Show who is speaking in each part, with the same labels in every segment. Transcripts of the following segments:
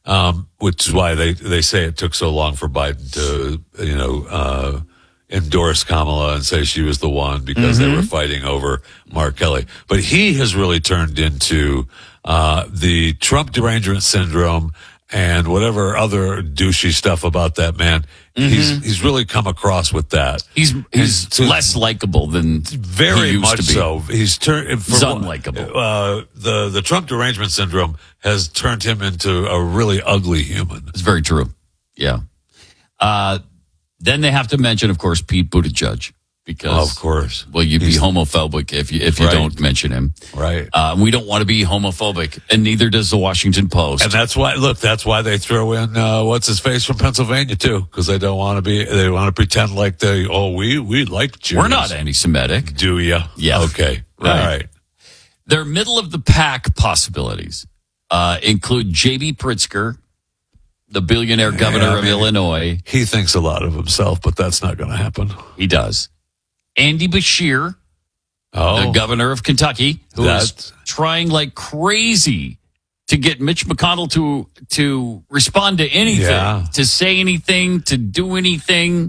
Speaker 1: which is why they say it took so long for Biden to, endorse Kamala and say she was the one because they were fighting over Mark Kelly. But he has really turned into the Trump derangement syndrome and whatever other douchey stuff about that man. He's really come across with that.
Speaker 2: He's less likable than
Speaker 1: very
Speaker 2: he used
Speaker 1: much
Speaker 2: to be.
Speaker 1: So. He's turned
Speaker 2: unlikable.
Speaker 1: The Trump derangement syndrome has turned him into a really ugly human.
Speaker 2: It's very true. Yeah. Then they have to mention, of course, Pete Buttigieg. Because,
Speaker 1: of course.
Speaker 2: Well, you'd be homophobic if you don't mention him.
Speaker 1: Right.
Speaker 2: We don't want to be homophobic, and neither does the Washington Post.
Speaker 1: And that's why they throw in, what's his face from Pennsylvania, too, because they want to pretend like we like Jews.
Speaker 2: We're not anti-Semitic.
Speaker 1: Do you?
Speaker 2: Yeah.
Speaker 1: Okay.
Speaker 2: Right.
Speaker 1: All right.
Speaker 2: Their middle of the pack possibilities include J.B. Pritzker, the billionaire governor of Illinois.
Speaker 1: He thinks a lot of himself, but that's not going to happen.
Speaker 2: He does. Andy Beshear, the governor of Kentucky, who is trying like crazy to get Mitch McConnell to respond to anything, to say anything, to do anything.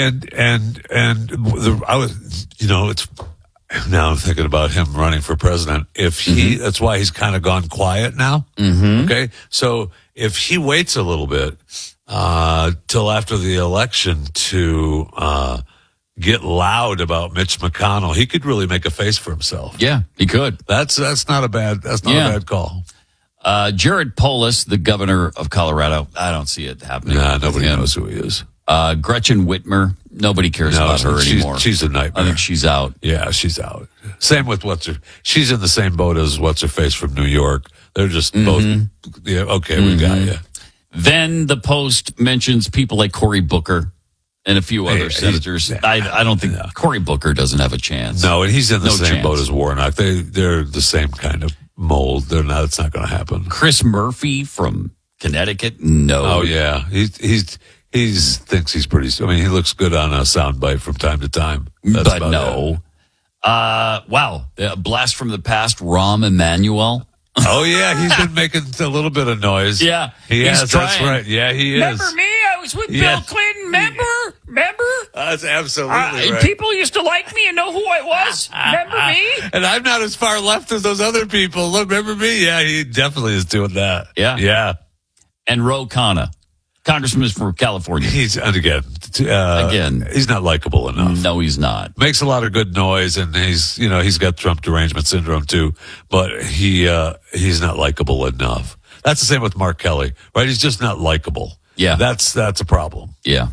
Speaker 2: It's now I'm thinking about him running for president. That's why he's kind of gone quiet now. Okay, so if he waits a little bit till after the election to get loud about Mitch McConnell, he could really make a face for himself. Yeah, he could.
Speaker 1: That's not a bad call.
Speaker 2: Jared Polis, the governor of Colorado, I don't see it happening.
Speaker 1: Nah, nobody knows who he is.
Speaker 2: Gretchen Whitmer, nobody cares about her anymore.
Speaker 1: She's a nightmare.
Speaker 2: I think she's out.
Speaker 1: Yeah, she's out. Same with she's in the same boat as what's her face from New York. They're just both. Yeah, okay, we got you.
Speaker 2: Then the Post mentions people like Cory Booker and a few other senators. I don't think Cory Booker doesn't have a chance.
Speaker 1: No, and he's in the same boat as Warnock. They're the same kind of mold. It's not going to happen.
Speaker 2: Chris Murphy from Connecticut. No.
Speaker 1: Oh yeah, he thinks he's pretty. I mean, he looks good on a soundbite from time to time.
Speaker 2: But no. Wow. A blast from the past. Rahm Emanuel.
Speaker 1: Oh yeah, he's been making a little bit of noise.
Speaker 2: Yeah,
Speaker 1: he's trying. That's right. Yeah, he is.
Speaker 3: Remember me? I was with Bill Clinton. Remember?
Speaker 1: That's absolutely right.
Speaker 3: People used to like me and know who I was. Remember me?
Speaker 1: And I'm not as far left as those other people. Look, remember me? Yeah, he definitely is doing that.
Speaker 2: Yeah. And Ro Khanna, congressman from California.
Speaker 1: Again, he's not likable enough.
Speaker 2: No, he's not.
Speaker 1: Makes a lot of good noise, and he's got Trump derangement syndrome too. But he's not likable enough. That's the same with Mark Kelly, right? He's just not likable.
Speaker 2: Yeah,
Speaker 1: that's a problem.
Speaker 2: Yeah.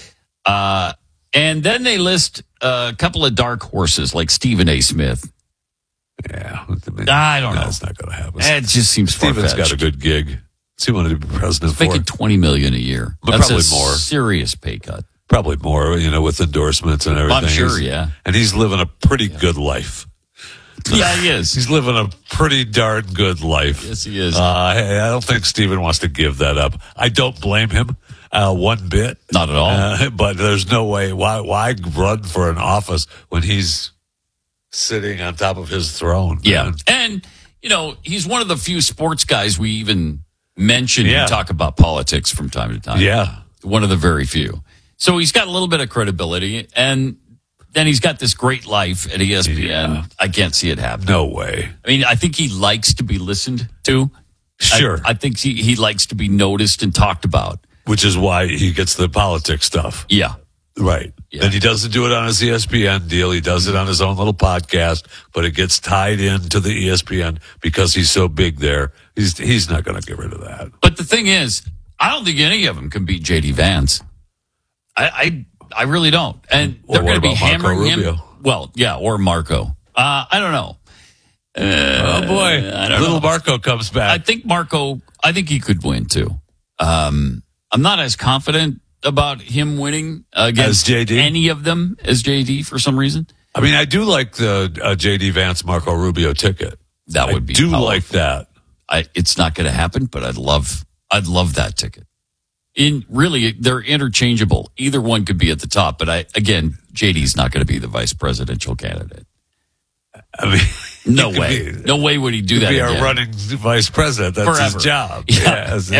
Speaker 2: And then they list a couple of dark horses like Stephen A. Smith.
Speaker 1: Yeah,
Speaker 2: I don't know.
Speaker 1: That's not going to happen.
Speaker 2: It just seems
Speaker 1: Stephen's
Speaker 2: far-fetched.
Speaker 1: got a good gig. He wanted to be president
Speaker 2: for making $20 million a year.
Speaker 1: But
Speaker 2: that's
Speaker 1: probably
Speaker 2: a
Speaker 1: more.
Speaker 2: Serious pay cut.
Speaker 1: Probably more, with endorsements and everything.
Speaker 2: I'm sure, yeah.
Speaker 1: And he's living a pretty good life.
Speaker 2: Yeah, he is.
Speaker 1: He's living a pretty darn good life.
Speaker 2: Yes, he is.
Speaker 1: I don't think Stephen wants to give that up. I don't blame him one bit.
Speaker 2: Not at all.
Speaker 1: But there's no way. Why run for an office when he's sitting on top of his throne?
Speaker 2: Yeah. And, he's one of the few sports guys we even mention and talk about politics from time to time.
Speaker 1: Yeah.
Speaker 2: One of the very few. So he's got a little bit of credibility, and then he's got this great life at ESPN. Yeah. I can't see it happening.
Speaker 1: No way.
Speaker 2: I mean, I think he likes to be listened to.
Speaker 1: Sure.
Speaker 2: I think he likes to be noticed and talked about.
Speaker 1: Which is why he gets the politics stuff.
Speaker 2: Yeah.
Speaker 1: Right. Yeah. And he doesn't do it on his ESPN deal. He does it on his own little podcast, but it gets tied into the ESPN because he's so big there. He's not going to get rid of that.
Speaker 2: But the thing is, I don't think any of them can beat J.D. Vance. I really don't. And they're going to be hammering him. Well, yeah, or Marco. I don't know.
Speaker 1: Oh, boy. Little Marco comes back.
Speaker 2: I think he could win, too. I'm not as confident about him winning against any of them as JD for some reason.
Speaker 1: I mean, I do like the JD Vance Marco Rubio ticket.
Speaker 2: That would be
Speaker 1: powerful. Like that.
Speaker 2: It's not going to happen, but I'd love that ticket. Really, they're interchangeable. Either one could be at the top, but JD's not going to be the vice presidential candidate.
Speaker 1: I mean,
Speaker 2: no way. No way would he do that.
Speaker 1: Be our running vice president. That's
Speaker 2: Forever.
Speaker 1: his job.
Speaker 2: Yeah.